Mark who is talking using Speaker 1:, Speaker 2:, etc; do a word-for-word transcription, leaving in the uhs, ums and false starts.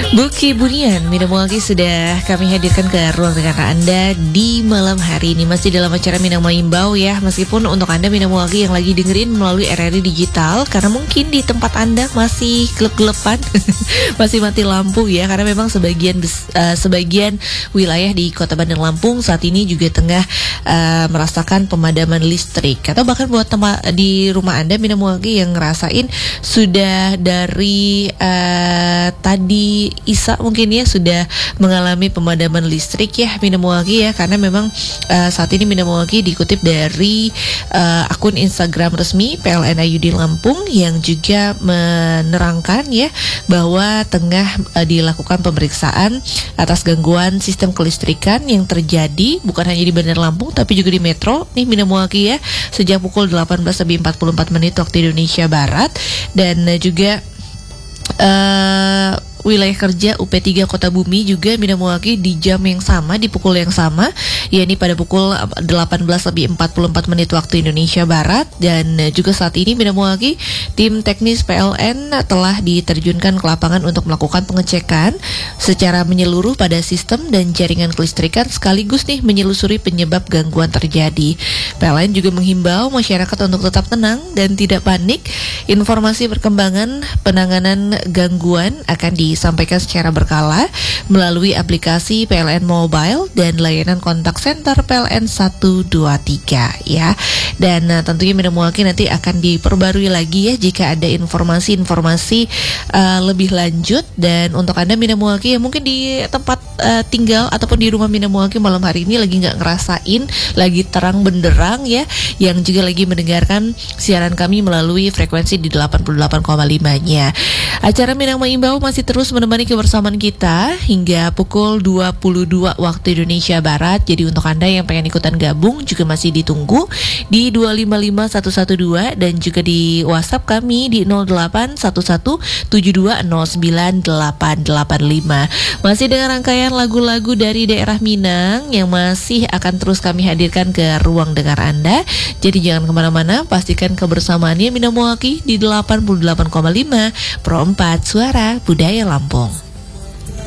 Speaker 1: Buki Bunian, Minamwalki sudah kami hadirkan ke ruang dengar Anda di malam hari ini. Masih dalam acara Minang Maimbau ya. Meskipun untuk Anda Minamwalki yang lagi dengerin melalui R R I Digital, karena mungkin di tempat Anda masih gelap-gelapan, masih mati lampu ya. Karena memang sebagian uh, sebagian wilayah di Kota Bandar Lampung saat ini juga tengah uh, merasakan pemadaman listrik. Atau bahkan buat tempat di rumah Anda Minamwalki yang ngerasain sudah dari uh, tadi Isa mungkin ya sudah mengalami pemadaman listrik ya Minamwalki ya, karena memang uh, saat ini Minamwalki dikutip dari uh, akun Instagram resmi P L N A Y U D Lampung yang juga menerangkan ya bahwa tengah uh, dilakukan pemeriksaan atas gangguan sistem kelistrikan yang terjadi bukan hanya di Bandar Lampung tapi juga di Metro nih Minamwalki ya sejak pukul delapan belas lebih empat puluh empat menit waktu Indonesia Barat, dan uh, juga uh, wilayah kerja U P tiga Kota Bumi juga Minamwalki di jam yang sama, di pukul yang sama, yakni pada pukul delapan belas lebih empat puluh empat menit waktu Indonesia Barat. Dan juga saat ini Minamwalki tim teknis P L N telah diterjunkan ke lapangan untuk melakukan pengecekan secara menyeluruh pada sistem dan jaringan kelistrikan sekaligus nih menyelusuri penyebab gangguan terjadi. P L N juga menghimbau masyarakat untuk tetap tenang dan tidak panik. Informasi perkembangan penanganan gangguan akan di disampaikan secara berkala melalui aplikasi P L N Mobile dan layanan kontak center P L N satu dua tiga ya. Dan uh, tentunya Minamwalki nanti akan diperbarui lagi ya jika ada informasi-informasi uh, lebih lanjut. Dan untuk Anda Minamwalki yang mungkin di tempat uh, tinggal ataupun di rumah Minamwalki malam hari ini lagi nggak ngerasain lagi terang benderang ya, yang juga lagi mendengarkan siaran kami melalui frekuensi di delapan puluh delapan koma lima nya. Acara Minang Maimbau masih terus menemani kebersamaan kita hingga pukul dua puluh dua waktu Indonesia Barat. Jadi untuk Anda yang pengen ikutan gabung juga masih ditunggu di dua lima lima satu satu dua dan juga di WhatsApp kami di nol delapan satu satu tujuh dua nol sembilan delapan delapan lima. Masih dengan rangkaian lagu-lagu dari daerah Minang yang masih akan terus kami hadirkan ke ruang dengar Anda. Jadi jangan kemana-mana, pastikan kebersamaannya Minamwalki di delapan puluh delapan koma lima Pro empat Suara Budaya Lampung.